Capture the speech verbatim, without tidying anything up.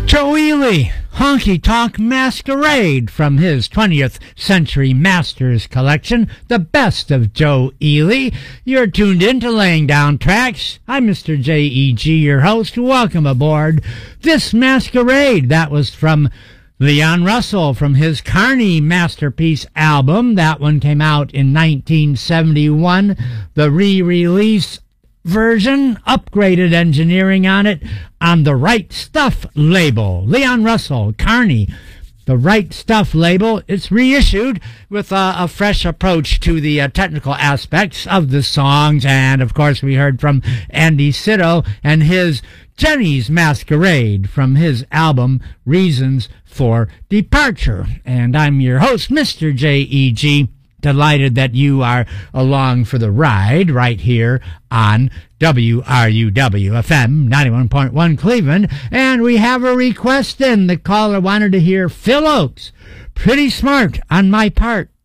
Joe Ely, Honky Tonk Masquerade from his twentieth Century Masters collection, the best of Joe Ely. You're tuned in to Laying Down Tracks. I'm Mister J E G, your host. Welcome aboard. This Masquerade, that was from Leon Russell from his Carney Masterpiece album. That one came out in nineteen seventy-one. The re-release version, upgraded engineering on it, on the Right Stuff label. Leon Russell, Carney, the Right Stuff label. It's reissued with a, a fresh approach to the uh, technical aspects of the songs. And, of course, we heard from Andy Sito and his Jenny's Masquerade from his album Reasons for Departure. And I'm your host, Mister J E G. Delighted that you are along for the ride right here on W R U W F M ninety-one point one Cleveland. And we have a request in. The caller wanted to hear Phil Oakes, Pretty Smart on My Part.